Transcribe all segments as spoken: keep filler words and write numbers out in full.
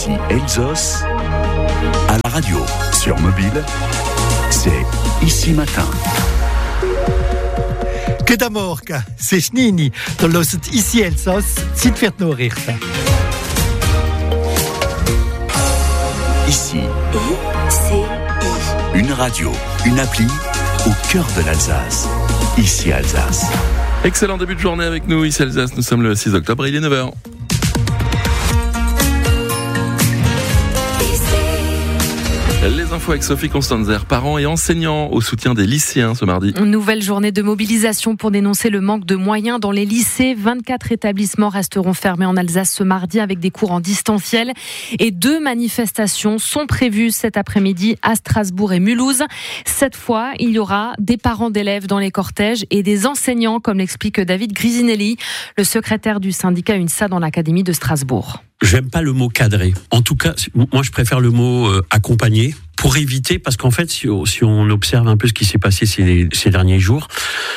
Ici Elsos, à la radio, sur mobile, c'est Ici Matin. Que d'amorca, c'est Schnini, dans l'os Ici Elsos, site fait nourrir. Ici, I-C-I. une radio, une appli, au cœur de l'Alsace. Ici Alsace. Excellent début de journée avec nous, ici Alsace. Nous sommes le six octobre et il est neuf heures. Les infos avec Sophie Constanzer, parents et enseignants au soutien des lycéens ce mardi. Une nouvelle journée de mobilisation pour dénoncer le manque de moyens dans les lycées. vingt-quatre établissements resteront fermés en Alsace ce mardi avec des cours en distanciel. Et deux manifestations sont prévues cet après-midi à Strasbourg et Mulhouse. Cette fois, il y aura des parents d'élèves dans les cortèges et des enseignants, comme l'explique David Grisinelli, le secrétaire du syndicat UNSA dans l'Académie de Strasbourg. J'aime pas le mot cadré. En tout cas, moi je préfère le mot euh, accompagner pour éviter, parce qu'en fait, si, si on observe un peu ce qui s'est passé ces, ces derniers jours,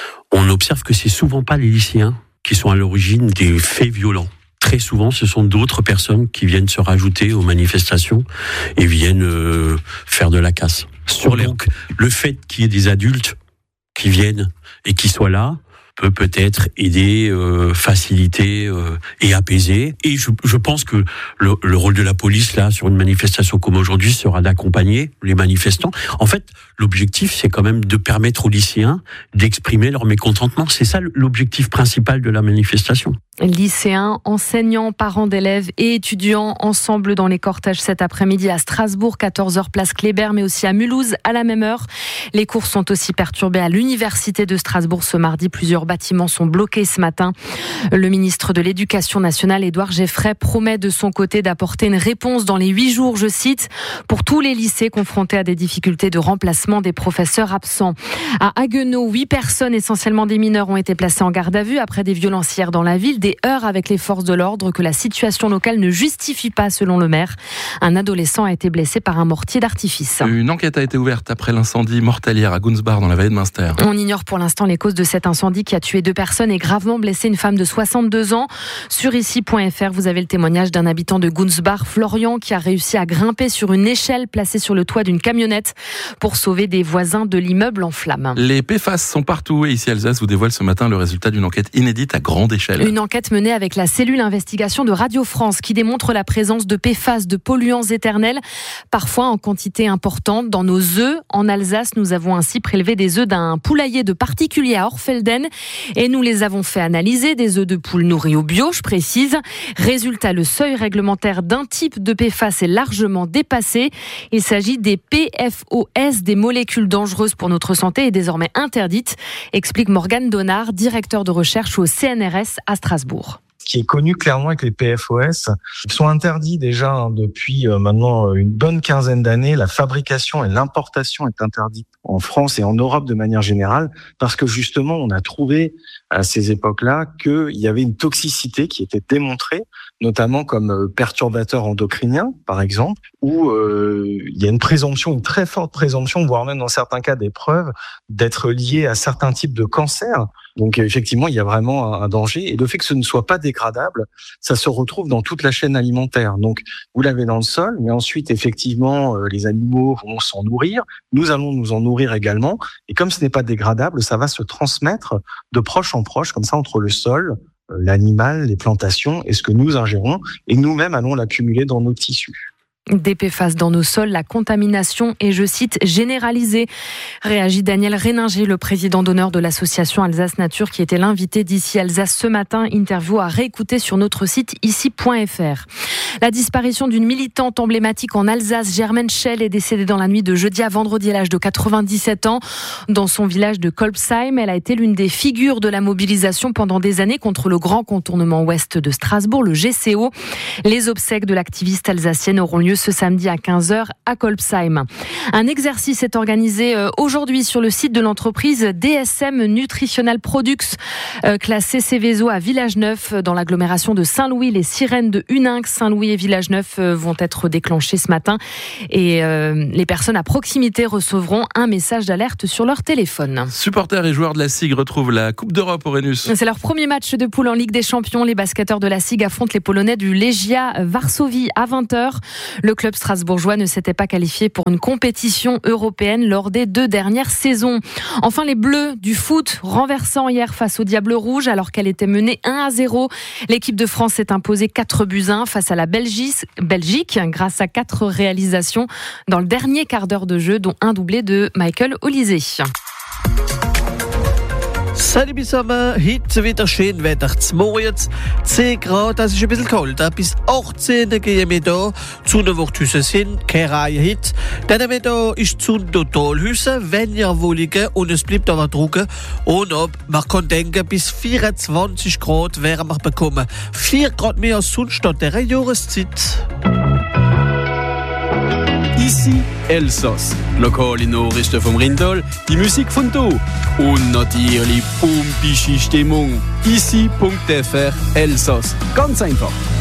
on observe que c'est souvent pas les lycéens qui sont à l'origine des faits violents. Très souvent, ce sont d'autres personnes qui viennent se rajouter aux manifestations et viennent euh, faire de la casse. Sur les... Donc, le fait qu'il y ait des adultes qui viennent et qui soient là peut peut-être aider, euh, faciliter euh, et apaiser. Et je, je pense que le, le rôle de la police, là, sur une manifestation comme aujourd'hui, sera d'accompagner les manifestants. En fait, l'objectif, c'est quand même de permettre aux lycéens d'exprimer leur mécontentement. C'est ça l'objectif principal de la manifestation. Lycéens, enseignants, parents d'élèves et étudiants ensemble dans les cortèges cet après-midi à Strasbourg, quatorze heures place Kléber, mais aussi à Mulhouse à la même heure. Les cours sont aussi perturbés à l'université de Strasbourg ce mardi. Plusieurs bâtiments sont bloqués ce matin. Le ministre de l'Éducation nationale, Édouard Geffray, promet de son côté d'apporter une réponse dans les huit jours, je cite, pour tous les lycées confrontés à des difficultés de remplacement des professeurs absents. À Haguenau, huit personnes, essentiellement des mineurs, ont été placées en garde à vue après des violences hier dans la ville. Des heurts avec les forces de l'ordre que la situation locale ne justifie pas selon le maire. Un adolescent a été blessé par un mortier d'artifice. Une enquête a été ouverte après l'incendie mortel hier à Gunsbach dans la vallée de Münster. On ignore pour l'instant les causes de cet incendie qui a tué deux personnes et gravement blessé une femme de soixante-deux ans. Sur ici point F R, vous avez le témoignage d'un habitant de Gunsbach, Florian, qui a réussi à grimper sur une échelle placée sur le toit d'une camionnette pour sauver des voisins de l'immeuble en flammes. Les P F A S sont partout et ici Alsace vous dévoile ce matin le résultat d'une enquête inédite à grande échelle. Une enquête menée avec la cellule investigation de Radio France qui démontre la présence de P F A S, de polluants éternels, parfois en quantité importante dans nos œufs. En Alsace, nous avons ainsi prélevé des œufs d'un poulailler de particulier à Orfelden et nous les avons fait analyser, des œufs de poule nourris au bio, je précise. Résultat, le seuil réglementaire d'un type de P F A S est largement dépassé. Il s'agit des P F O S, des molécules dangereuses pour notre santé et désormais interdites, explique Morgane Donard, directeur de recherche au C N R S à Strasbourg. Ce qui est connu clairement avec les P F O S, ils sont interdits déjà hein, depuis euh, maintenant une bonne quinzaine d'années. La fabrication et l'importation est interdite en France et en Europe de manière générale parce que justement on a trouvé à ces époques-là qu'il y avait une toxicité qui était démontrée, notamment comme perturbateur endocrinien par exemple, où euh, il y a une présomption, une très forte présomption, voire même dans certains cas des preuves d'être lié à certains types de cancers. Donc effectivement, il y a vraiment un danger. Et le fait que ce ne soit pas dégradable, ça se retrouve dans toute la chaîne alimentaire. Donc vous l'avez dans le sol, mais ensuite effectivement, les animaux vont s'en nourrir. Nous allons nous en nourrir également. Et comme ce n'est pas dégradable, ça va se transmettre de proche en proche, comme ça, entre le sol, l'animal, les plantations et ce que nous ingérons. Et nous-mêmes allons l'accumuler dans nos tissus. Des P F A S dans nos sols, la contamination est, je cite, généralisée, réagit Daniel Réninger, le président d'honneur de l'association Alsace Nature, qui était l'invité d'Ici Alsace ce matin. Interview à réécouter sur notre site ici point F R. La disparition d'une militante emblématique en Alsace, Germaine Schell, est décédée dans la nuit de jeudi à vendredi à l'âge de quatre-vingt-dix-sept ans. Dans son village de Kolbsheim, elle a été l'une des figures de la mobilisation pendant des années contre le grand contournement ouest de Strasbourg, le G C O. Les obsèques de l'activiste alsacienne auront lieu ce samedi à quinze heures à Kolbsheim. Un exercice est organisé aujourd'hui sur le site de l'entreprise D S M Nutritional Products, classée Céveso à Village-Neuf, dans l'agglomération de Saint-Louis. Les sirènes de Huninx, Saint-Louis Saint-Louis et Village-Neuf vont être déclenchés ce matin et euh, les personnes à proximité recevront un message d'alerte sur leur téléphone. Supporters et joueurs de la S I G retrouvent la Coupe d'Europe au Rhenus. C'est leur premier match de poule en Ligue des Champions. Les basketteurs de la S I G affrontent les Polonais du Legia Varsovie à vingt heures. Le club strasbourgeois ne s'était pas qualifié pour une compétition européenne lors des deux dernières saisons. Enfin, les Bleus du foot renversant hier face au Diable Rouge alors qu'elle était menée un à zéro. L'équipe de France s'est imposée quatre buts à un face à la Belgique, Belgique grâce à quatre réalisations dans le dernier quart d'heure de jeu, dont un doublé de Michael Olysée. Salut zusammen, heute wieder schön Wetter zu morgens. zehn Grad, das ist ein bisschen kalt. Bis achtzehn gehen wir hier zu der Worthüsse sind. Keine Reihe heute. Dann wir hier ist zu Totalhüsse, wenn ihr wolligen und es bleibt aber trocken. Und ob man kann denken, bis vierundzwanzig Grad werden wir bekommen. vier Grad mehr als sonst an dieser Jahreszeit. Ici, Elsass. Lokale Nachrichten vom Rindal, die Musik von hier. Und natürlich pumpische Stimmung. Ici punkt f r Elsass. Ganz einfach.